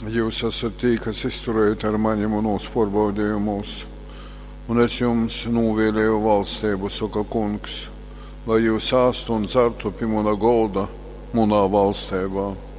Jūs esat tī, kas izturējat ar mani manos pārbaudījumus, un es jums novēlēju valstību, saka kungs, lai jūs ēstu un dzertu pie mana golda manā valstībā.